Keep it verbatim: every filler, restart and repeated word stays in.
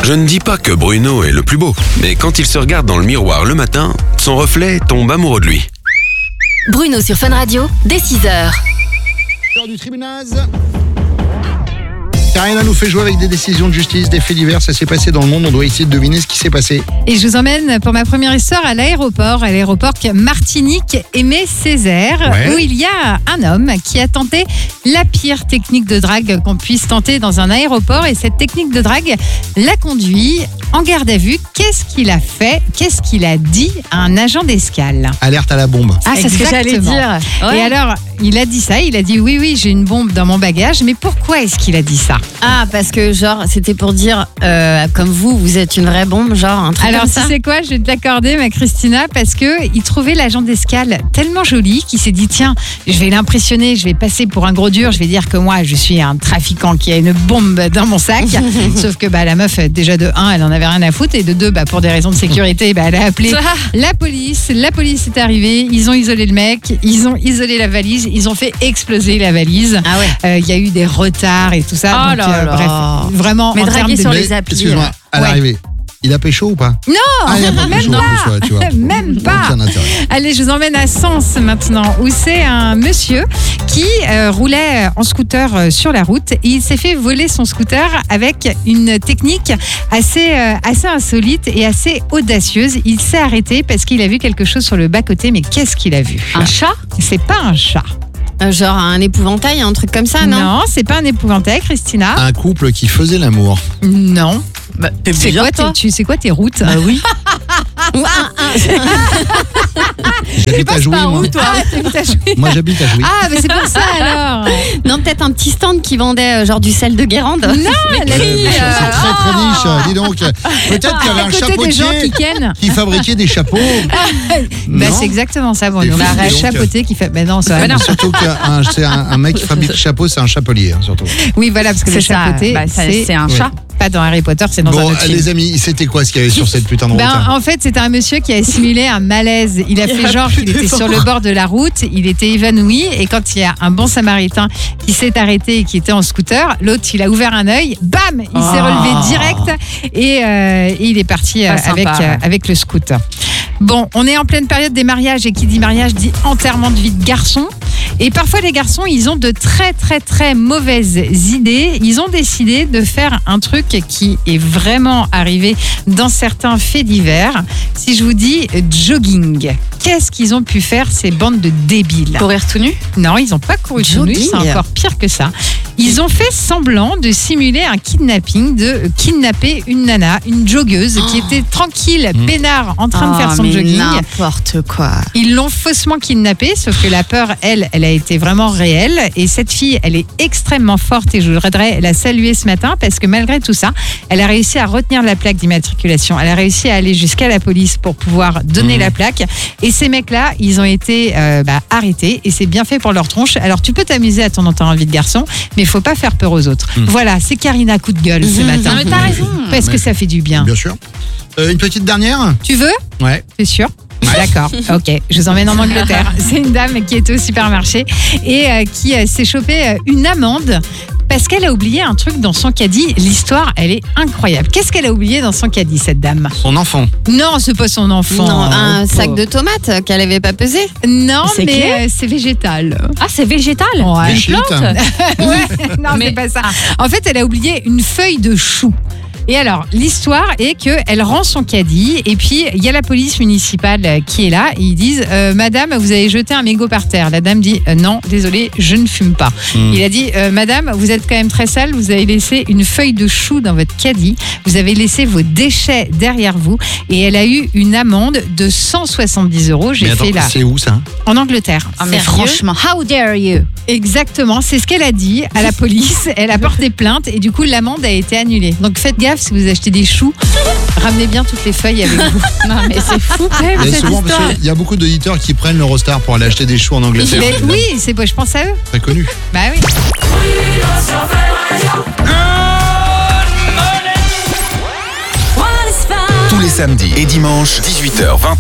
Je ne dis pas que Bruno est le plus beau, mais quand il se regarde dans le miroir le matin, son reflet tombe amoureux de lui. Bruno sur Fun Radio, dès six heures. L'heure du tribunal. Karina nous fait jouer avec des décisions de justice, des faits divers, ça s'est passé dans le monde, on doit essayer de deviner ce qui s'est passé. Et je vous emmène pour ma première histoire à l'aéroport, à l'aéroport Martinique Aimé Césaire, Ouais. où il y a un homme qui a tenté la pire technique de drague qu'on puisse tenter dans un aéroport. Et cette technique de drague l'a conduit en garde à vue. Qu'est-ce qu'il a fait? Qu'est-ce qu'il a dit à un agent d'escale? Alerte à la bombe. Ah, c'est ce que j'allais dire. Et alors, il a dit ça, il a dit oui, oui, j'ai une bombe dans mon bagage. Mais pourquoi est-ce qu'il a dit ça? Ah, parce que genre, c'était pour dire, euh, comme vous, vous êtes une vraie bombe, genre un truc Alors, comme tu ça. sais quoi, je vais te l'accorder, ma Christina, parce que il trouvait l'agent d'escale tellement joli qu'il s'est dit tiens, je vais l'impressionner, je vais passer pour un gros dur, je vais dire que moi, je suis un trafiquant qui a une bombe dans mon sac. Sauf que bah, la meuf, déjà de un, elle en avait rien à foutre, et de deux, bah, pour des raisons de sécurité, bah, elle a appelé la police. La police est arrivée, ils ont isolé le mec, ils ont isolé la valise, ils ont fait exploser la valise. Ah ouais. Euh, Il y a eu des retards et tout ça. Oh donc, là euh, là. bref, vraiment Mais en draguer termes de sur Mais, les applis, excuse-moi, à Ouais. l'arrivée, il a pécho ou pas? Non, Ah, il a pas même pécho en plus, ouais, tu vois. Même pas. Aucun intérêt. Allez, je vous emmène à Sens maintenant, où c'est un monsieur qui euh, roulait en scooter euh, sur la route et il s'est fait voler son scooter avec une technique assez, euh, assez insolite et assez audacieuse. Il s'est arrêté parce qu'il a vu quelque chose sur le bas-côté, mais qu'est-ce qu'il a vu? Un chat C'est pas un chat. Euh, Genre un épouvantail, un truc comme ça, non, Non, c'est pas un épouvantail, Christina. Un couple qui faisait l'amour. Non. Bah, t'es C'est bizarre, quoi, toi. tes- tu sais quoi tes routes? Oui. Ou un- un- J'habite à Jouy, moi. Ah, t'habites à Jouy. Moi, j'habite à Jouy. Ah, mais c'est pour ça alors. Non, peut-être un petit stand qui vendait euh, genre du sel de Guérande. Non, la Euh, fille, c'est euh, très très niche, dis donc. Peut-être qu'il y avait à un côté des gens chapeautier qui kennent. qui fabriquait des chapeaux. Bah, Non. c'est exactement ça, bon, C'est on fou, a dis un donc. chapeauté qui fait. Mais non, ça. Ouais, mais surtout qu'un c'est un, un mec qui fabrique chapeaux, c'est un chapelier, hein, surtout. Oui, voilà, parce que le C'est ça, chapeauté, bah, ça, c'est c'est un Ouais. chat. pas dans Harry Potter, c'est dans un Bon, autre film. les amis, c'était quoi ce qu'il y avait sur cette putain de route? Ben, en fait, c'était un monsieur qui a simulé un malaise. Il a Il fait a genre plus qu'il était d'effort. sur le bord de la route, il était évanoui, et quand il y a un bon samaritain qui s'est arrêté et qui était en scooter, l'autre, il a ouvert un œil, bam, il s'est Oh. relevé direct, et, euh, et il est parti euh, Pas sympa, avec, euh, ouais. avec le scoot. Bon, on est en pleine période des mariages, et qui dit mariage dit enterrement de vie de garçon. Et parfois, les garçons, ils ont de très, très, très mauvaises idées. Ils ont décidé de faire un truc qui est vraiment arrivé dans certains faits divers. Si je vous dis jogging, qu'est-ce qu'ils ont pu faire, ces bandes de débiles? Courir tout nu. Non, ils n'ont pas couru tout nu, Jogging. c'est encore pire que ça. Ils ont fait semblant de simuler un kidnapping, de kidnapper une nana, une joggeuse qui était tranquille, peinard, en train de faire son Oh, mais jogging. n'importe quoi. Ils l'ont faussement kidnappée, sauf que la peur, elle, elle a été vraiment réelle. Et cette fille, elle est extrêmement forte et je voudrais la saluer ce matin parce que malgré tout ça, elle a réussi à retenir la plaque d'immatriculation. Elle a réussi à aller jusqu'à la police pour pouvoir donner Mmh. la plaque. Et ces mecs-là, ils ont été euh, bah, arrêtés et c'est bien fait pour leur tronche. Alors tu peux t'amuser à ton enterrement de vie de garçon, mais il faut pas faire peur aux autres. Mmh. Voilà, c'est Karina coup de gueule ce Mmh. matin. Non, mais t'as raison. Parce que ça fait du bien. Bien sûr. Euh, une petite dernière? Tu veux? Ouais. C'est sûr? D'accord, ok. Je vous emmène en Angleterre. C'est une dame qui était au supermarché et euh, qui euh, s'est chopée euh, une amende parce qu'elle a oublié un truc dans son caddie. L'histoire, elle est incroyable. Qu'est-ce qu'elle a oublié dans son caddie, cette dame? Son enfant. Non, c'est pas son enfant. Non, un Oh, sac pauvre. de tomates qu'elle avait pas pesé. Non, C'est mais clair. euh, c'est végétal. Ah, c'est végétal. Ouais. Des shit. Ouais, non, Mais- c'est pas ça. En fait, elle a oublié une feuille de chou. Et alors, l'histoire est qu'elle rend son caddie et puis il y a la police municipale qui est là et ils disent euh, Madame, vous avez jeté un mégot par terre. La dame dit euh, non, désolé, je ne fume pas. Mm. Il a dit euh, Madame, vous êtes quand même très sale, vous avez laissé une feuille de chou dans votre caddie, vous avez laissé vos déchets derrière vous et elle a eu une amende de cent soixante-dix euros. J'ai Mais attends, fait là c'est où ça? en Angleterre. Ah, mais Sérieux? franchement, how dare you? Exactement, c'est ce qu'elle a dit à la police. Elle a porté plainte et du coup l'amende a été annulée. Donc faites gaffe si vous achetez des choux, ramenez bien toutes les feuilles avec vous. Non, mais c'est fou. Mais cette souvent, parce histoire. qu'il y a beaucoup d'auditeurs qui prennent l'Eurostar pour aller acheter des choux en Angleterre. Mais oui, c'est pas, je pense à eux. Très connu. Bah oui. Tous les samedis et dimanches, dix-huit heures vingt.